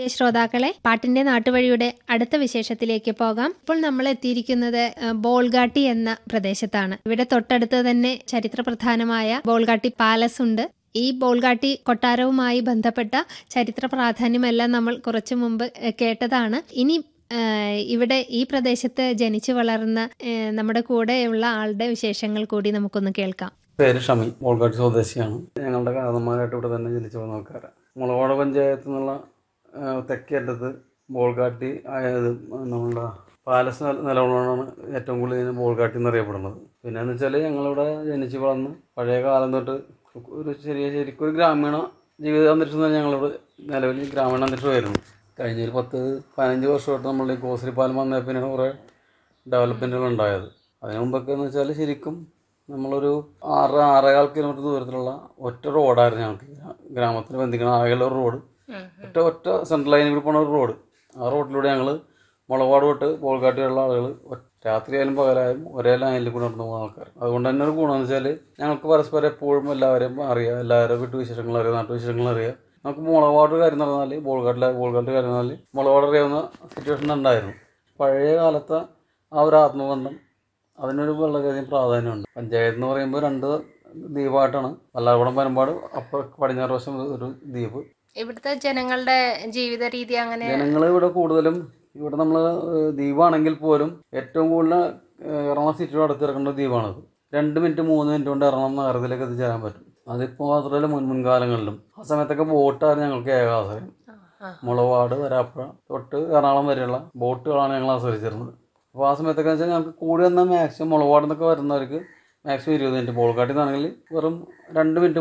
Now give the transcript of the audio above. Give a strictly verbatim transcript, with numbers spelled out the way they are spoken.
ശ്രോതാക്കളെ, പാട്ടിന്റെ നാട്ടുവഴിയുടെ അടുത്ത വിശേഷത്തിലേക്ക് പോകാം. ഇപ്പോൾ നമ്മൾ എത്തിയിരിക്കുന്നത് ബോൾഗാട്ടി എന്ന പ്രദേശത്താണ്. ഇവിടെ തൊട്ടടുത്ത് തന്നെ ചരിത്ര പ്രധാനമായ ബോൾഗാട്ടി പാലസ് ഉണ്ട്. ഈ ബോൾഗാട്ടി കൊട്ടാരവുമായി ബന്ധപ്പെട്ട ചരിത്ര പ്രാധാന്യമെല്ലാം നമ്മൾ കുറച്ചു മുമ്പ് കേട്ടതാണ്. ഇനി ഇവിടെ ഈ പ്രദേശത്ത് ജനിച്ചു വളർന്ന നമ്മുടെ കൂടെയുള്ള ആളുടെ വിശേഷങ്ങൾ കൂടി നമുക്കൊന്ന് കേൾക്കാം. പേര് ഷമി, ബോൾഗാട്ടി സ്വദേശിയാണ്. ഞങ്ങളുടെ കാരണന്മാരായിട്ട് ഇവിടെ തന്നെ ജനിച്ചു വന്ന ആൾക്കാരാണ്. മുളവാട് പഞ്ചായത്തിൽ നിന്നുള്ള തെക്കേറ്റത്ത് ബോൾഗാട്ടി ആയത് നമ്മളുടെ പാലസ് നിലകൊള്ളാണ് ഏറ്റവും കൂടുതൽ ബോൾഗാട്ടി എന്നറിയപ്പെടുന്നത്. പിന്നെ എന്ന് വെച്ചാൽ ഞങ്ങളിവിടെ ജനിച്ചു വളർന്ന് പഴയ കാലം തൊട്ട് ഒരു ചെറിയ ശരിക്കും ഒരു ഗ്രാമീണ ജീവിത അന്തരീക്ഷം തന്നെ ഞങ്ങളിവിടെ നിലവിൽ ഗ്രാമീണ അന്തരീക്ഷമായിരുന്നു. കഴിഞ്ഞ ഒരു പത്ത് പതിനഞ്ച് വർഷമായിട്ട് നമ്മളുടെ ഈ കോസരി പാലം വന്നതിൽ പിന്നെയാണ് കുറേ ഡെവലപ്മെൻറ്റുകൾ ഉണ്ടായത്. അതിനു മുമ്പൊക്കെ എന്ന് വെച്ചാൽ ശരിക്കും നമ്മളൊരു ആറ് ആറേകാൽ കിലോമീറ്റർ ദൂരത്തിലുള്ള ഒറ്റ റോഡായിരുന്നു ഞങ്ങൾക്ക് ഗ്രാമത്തിൽ ബന്ധിക്കുന്ന ആകെയുള്ള റോഡ്. ഒറ്റ ഒറ്റ സെൻട്രൽ ലൈനിൽ കൂടി പോണ ഒരു റോഡ്. ആ റോഡിലൂടെ ഞങ്ങൾ മുളവാട് തൊട്ട് ബോൾഗാട്ടിയുള്ള ആളുകൾ രാത്രിയായാലും പകലായാലും ഒരേ ലൈനിൽ കൂടെ നടന്നു പോകുന്ന ആൾക്കാർ. അതുകൊണ്ട് തന്നെ ഒരു ഗുണമെന്ന് വെച്ചാൽ ഞങ്ങൾക്ക് പരസ്പരം എപ്പോഴും എല്ലാവരെയും അറിയാം, എല്ലാവരും വീട്ടുവിശേഷങ്ങൾ അറിയാം, നാട്ടുവിശേഷങ്ങൾ അറിയാം. നമുക്ക് മുളവാട് കാര്യം നടന്നാൽ ബോൾഗാട്ടിലെ ബോൾഗാട്ട് കാര്യം നടന്നാൽ മുളവാട് അറിയാവുന്ന സിറ്റുവേഷൻ ഉണ്ടായിരുന്നു. പഴയ കാലത്തെ ആ ഒരു ആത്മബന്ധം അതിനൊരു വളരെയധികം പ്രാധാന്യമുണ്ട്. പഞ്ചായത്ത് എന്ന് പറയുമ്പോൾ രണ്ട് ദ്വീപായിട്ടാണ്. വല്ലാർകുളം പനമ്പാട് അപ്പുറ പടിഞ്ഞാറ് വശം ഒരു ദ്വീപ്. ഇവിടുത്തെ ജനങ്ങളുടെ ജീവിത രീതി അങ്ങനെ ജനങ്ങൾ ഇവിടെ കൂടുതലും ഇവിടെ നമ്മൾ ദ്വീപാണെങ്കിൽ പോലും ഏറ്റവും കൂടുതൽ എറണാകുളം സിറ്റിയോട് അടുത്തിറക്കേണ്ട ദ്വീപാണത്. രണ്ട് മിനിറ്റ് മൂന്ന് മിനിറ്റ് കൊണ്ട് എറണാകുളം നഗരത്തിലേക്ക് എത്തിച്ചേരാൻ പറ്റും. അതിപ്പോൾ മാത്രമല്ല മുൻ മുൻകാലങ്ങളിലും ആ സമയത്തൊക്കെ ബോട്ടായിരുന്നു ഞങ്ങൾക്ക് ഏക ആശ്രയം. മുളവാട് വരാപ്പുഴ തൊട്ട് എറണാകുളം വരെയുള്ള ബോട്ടുകളാണ് ഞങ്ങൾ ആശ്രയിച്ചിരുന്നത്. അപ്പോൾ ആ സമയത്തൊക്കെ വെച്ചാൽ ഞങ്ങൾക്ക് കൂടി വന്നാൽ മാക്സിമം മുളവാട് നിന്നൊക്കെ വരുന്നവർക്ക് മാക്സിമം ഇരുപത് മിനിറ്റ്, ബോൾഗാട്ടിൽ നിന്നാണെങ്കിൽ വെറും രണ്ട് മിനിറ്റ്